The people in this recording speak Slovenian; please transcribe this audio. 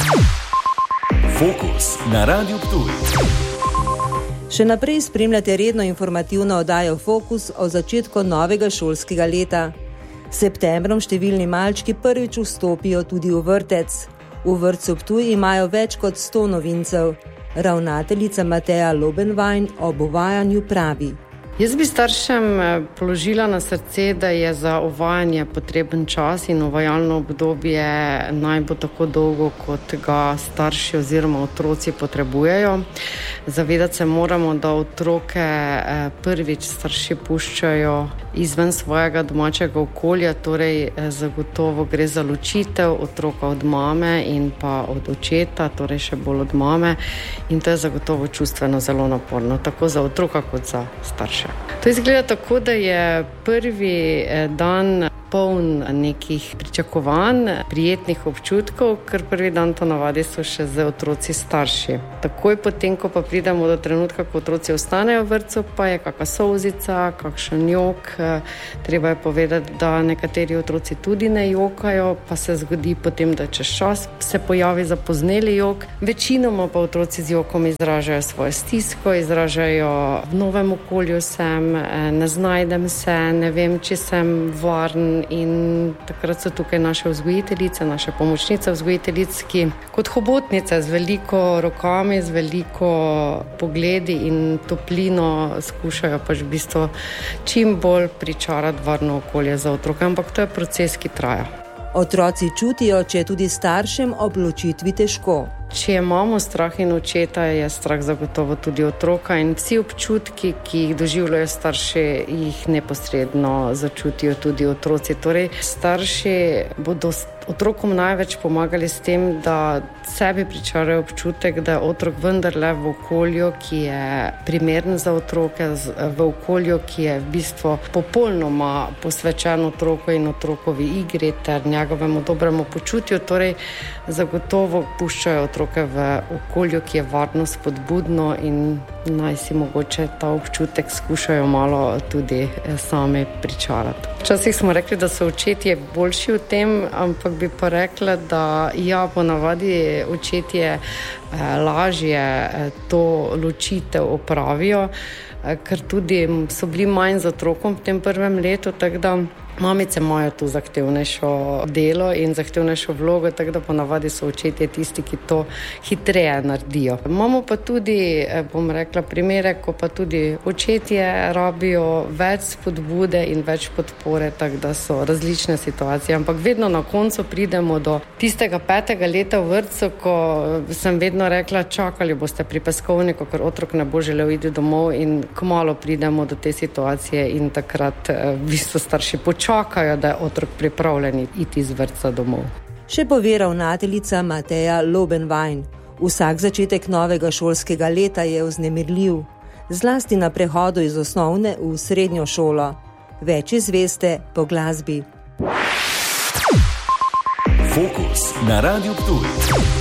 Fokus na Radiu Ptuj. Še naprej spremljate redno informativno oddajo Fokus o začetku novega šolskega leta. S septembrom številni malčki prvič vstopijo tudi v vrtec. V vrtcu Ptuj imajo več kot 100 novincev. Ravnateljica Mateja Lobenwein ob uvajanju pravi: Jaz bi staršem položila na srce, da je za uvajanje potreben čas in uvajalno obdobje naj bo tako dolgo, kot ga starši oziroma otroci potrebujejo. Zavedati se moramo, da otroke prvič starši puščajo izven svojega domačega okolja, torej zagotovo gre za ločitev otroka od mame in pa od očeta, torej še bolj od mame, in to je zagotovo čustveno zelo naporno, tako za otroka kot za starše. To izgleda tako, da je prvi dan poln nekih pričakovanj, prijetnih občutkov, ker prvi dan po navadi so še z otroci starši. Takoj potem, ko pa pridemo do trenutka, ko otroci ostanejo v vrtcu, pa je kakšna solzica, kakšen jok. Treba je povedati, da nekateri otroci tudi ne jokajo, pa se zgodi potem, da čez čas se pojavi zapozneli jok. Večinoma pa otroci z jokom izražajo svojo stisko, izražajo v novem okolju sem, ne znajdem se, ne vem, če sem varen. In takrat so tukaj naše vzgojiteljice, naše pomočnice vzgojiteljic, ki kot hobotnice z veliko rokami, z veliko pogledi in toplino skušajo pač v bistvu čim bolj pričarati varno okolje za otroke, ampak to je proces, ki traja. Otroci čutijo, če je tudi staršem ob ločitvi težko. Če imamo strah in očeta, je strah zagotovo tudi otroka in vsi občutki, ki jih doživljajo starši, jih neposredno začutijo tudi otroci. Torej, starši bodo otrokom največ pomagali s tem, da sebi pričarajo občutek, da je otrok vendarle v okolju, ki je primeren za otroke, v okolju, ki je v bistvu popolnoma posvečen otroku in otrokovi igri ter njegovemu dobremu počutju. Torej, zagotovo puščajo otroke v okolju, ki je varno, spodbudno in naj si mogoče ta občutek skušajo malo tudi sami pričarati. Včasih smo rekli, da so očetje boljši v tem, ampak bi pa rekla, da ja, ponavadi očetje lažje to ločitev opravijo, ker tudi so bili manj z otrokom v tem prvem letu, tako da mamice imajo tu zahtevnejšo delo in zahtevnejšo vlogo, tako da ponavadi so očetje tisti, ki to hitreje naredijo. Imamo pa tudi, bom rekla, primere, ko pa tudi očetje rabijo več spodbude in več podpore, tako da so različne situacije. Ampak vedno na koncu pridemo do tistega 5. leta v vrtcu, ko sem vedno rekla, čakali boste pri peskovniku, ker otrok ne bo želel iti domov, in kmalu pridemo do te situacije in takrat v bistvu starši čakajo, da je otrok pripravljen iti iz vrtca domov. Še pove ravnateljica Mateja Lobenwein. Vsak začetek novega šolskega leta je vznemirljiv, zlasti na prehodu iz osnovne v srednjo šolo. Več izveste po glasbi. Fokus na Radiu Ptuj.